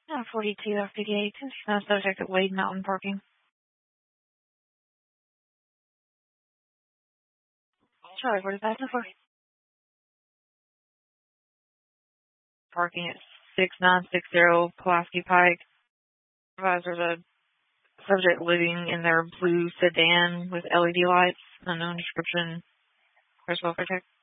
42 58. Subject at Wade Mountain Parking. Charlie, what is that for? Parking at 6960 Pulaski Pike. Supervisor, the subject living in their blue sedan with LED lights, unknown description, first welfare check.